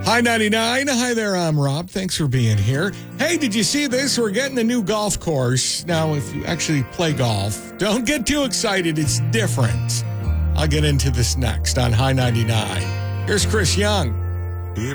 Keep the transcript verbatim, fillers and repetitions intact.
Hi ninety-nine. Hi there, I'm Rob. Thanks for being here. Hey, did you see this? We're getting a new golf course. Now, if you actually play golf, don't get too excited. It's different. I'll get into this next on Hi ninety-nine. Here's Chris Young.